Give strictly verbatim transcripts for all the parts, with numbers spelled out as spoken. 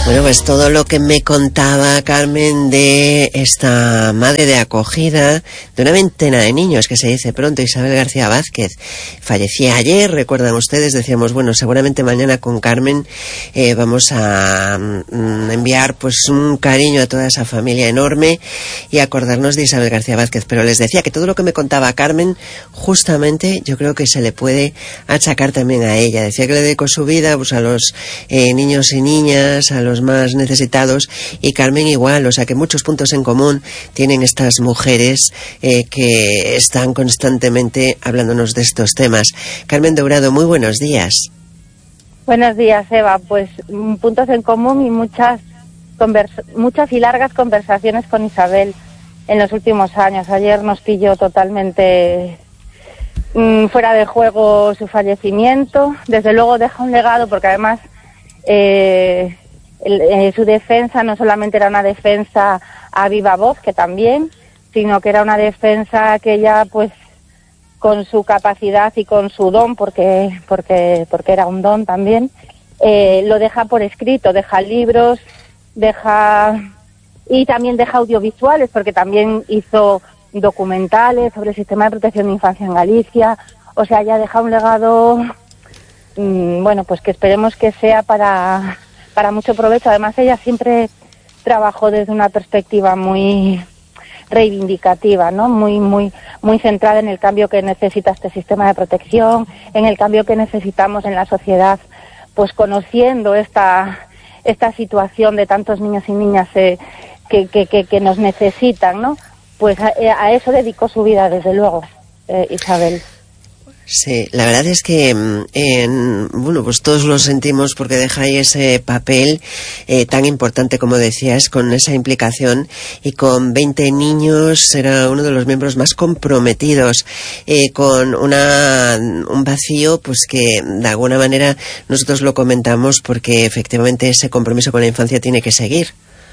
Bueno, pues todo lo que me contaba Carmen de esta madre de acogida de una veintena de niños, que se dice pronto, Isabel García Vázquez, fallecía ayer, recuerdan ustedes, decíamos, bueno, seguramente mañana con Carmen eh, vamos a mm, enviar pues un cariño a toda esa familia enorme y acordarnos de Isabel García Vázquez, pero les decía que todo lo que me contaba Carmen, justamente yo creo que se le puede achacar también a ella. Decía que le dedicó su vida pues a los eh, niños y niñas, a los más necesitados, y Carmen igual, o sea que muchos puntos en común tienen estas mujeres eh, que están constantemente hablándonos de estos temas. Carmen Dourado, muy buenos días. Buenos días, Eva. Pues puntos en común y muchas conversa- muchas y largas conversaciones con Isabel en los últimos años. Ayer nos pilló totalmente mmm, fuera de juego su fallecimiento. Desde luego deja un legado, porque además eh, el, eh, su defensa no solamente era una defensa a viva voz, que también, sino que era una defensa que ella, pues, con su capacidad y con su don, porque porque porque era un don también, eh, lo deja por escrito, deja libros, deja y también deja audiovisuales, porque también hizo documentales sobre el sistema de protección de infancia en Galicia. O sea, ya deja un legado, mmm, bueno, pues que esperemos que sea para para mucho provecho. Además, ella siempre trabajó desde una perspectiva muy reivindicativa, ¿no? Muy, muy, muy centrada en el cambio que necesita este sistema de protección, en el cambio que necesitamos en la sociedad, pues conociendo esta esta situación de tantos niños y niñas eh, que, que, que, que nos necesitan, ¿no? Pues a, a eso dedicó su vida, desde luego, eh, Isabel. Sí, la verdad es que en, bueno, pues todos lo sentimos, porque deja ahí ese papel eh, tan importante, como decías, con esa implicación, y con veinte niños era uno de los miembros más comprometidos, eh, con una un vacío pues que de alguna manera nosotros lo comentamos, porque efectivamente ese compromiso con la infancia tiene que seguir.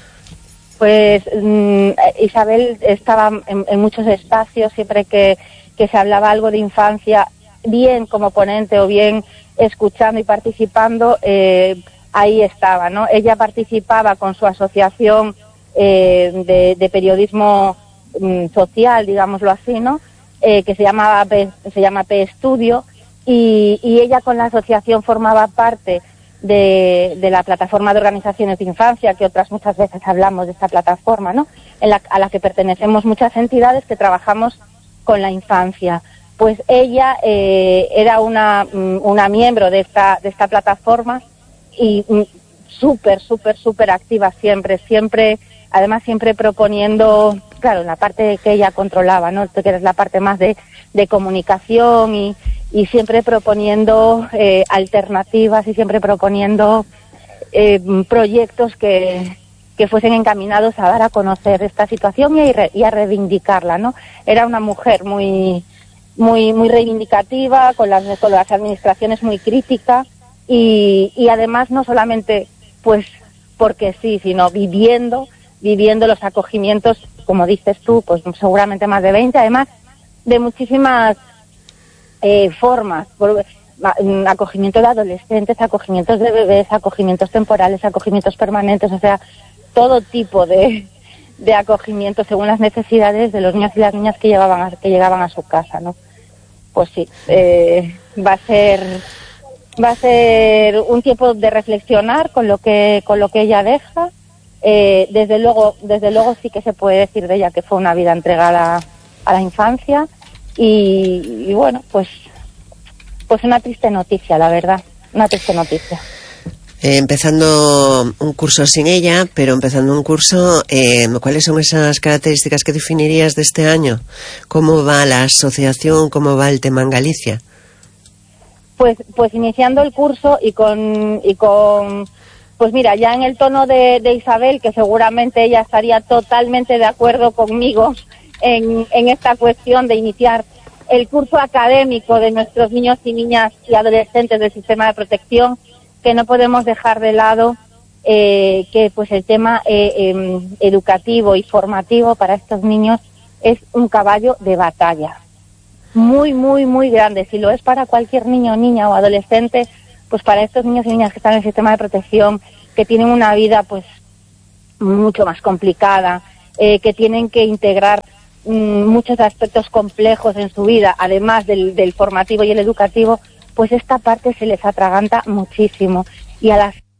Pues mmm, Isabel estaba en, en muchos espacios, siempre que, que se hablaba algo de infancia, bien como ponente o bien escuchando y participando, eh, ahí estaba, ¿no? Ella participaba con su asociación eh, de, de periodismo mm, social, digámoslo así, ¿no? Eh, que se llamaba P, se llama P Estudio, y, y ella con la asociación formaba parte de, de la plataforma de organizaciones de infancia, que otras muchas veces hablamos de esta plataforma, ¿no? En la, a la que pertenecemos muchas entidades que trabajamos con la infancia. Pues ella eh, era una una miembro de esta de esta plataforma y súper, súper, súper activa siempre, siempre, además siempre proponiendo, claro, la parte que ella controlaba, ¿no? Que es la parte más de, de comunicación y, y siempre proponiendo eh, alternativas y siempre proponiendo eh, proyectos que, que fuesen encaminados a dar a conocer esta situación y a, y a reivindicarla, ¿no? Era una mujer muy muy muy reivindicativa, con las, con las administraciones muy crítica y, y además no solamente pues porque sí, sino viviendo viviendo los acogimientos, como dices tú, pues seguramente más de veinte, además de muchísimas eh, formas, por, acogimiento de adolescentes, acogimientos de bebés, acogimientos temporales, acogimientos permanentes, o sea, todo tipo de de acogimiento según las necesidades de los niños y las niñas que llevaban a, que llegaban a su casa, ¿no? Pues sí, eh, va a ser va a ser un tiempo de reflexionar con lo que con lo que ella deja. Eh, desde luego, desde luego sí que se puede decir de ella que fue una vida entregada a la infancia y, y bueno, pues pues una triste noticia, la verdad, una triste noticia. Eh, empezando un curso sin ella, pero empezando un curso, eh, ¿cuáles son esas características que definirías de este año? ¿Cómo va la asociación? ¿Cómo va el tema en Galicia? Pues, pues iniciando el curso y con, y con, pues mira, ya en el tono de, de Isabel, que seguramente ella estaría totalmente de acuerdo conmigo en, en esta cuestión de iniciar el curso académico de nuestros niños y niñas y adolescentes del sistema de protección, que no podemos dejar de lado eh, que pues el tema eh, eh, educativo y formativo para estos niños es un caballo de batalla muy, muy, muy grande. Si lo es para cualquier niño, niña o adolescente, pues para estos niños y niñas que están en el sistema de protección que tienen una vida pues mucho más complicada, eh, que tienen que integrar mmm, muchos aspectos complejos en su vida, además del, del formativo y el educativo, pues esta parte se les atraganta muchísimo. Y a las